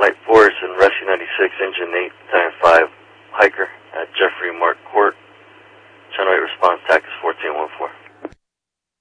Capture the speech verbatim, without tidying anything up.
Light Force and Rescue ninety-six, Engine eight, Battalion five, Hiker at Jeffrey Mark Court. Channel eight response, TAC is fourteen one four.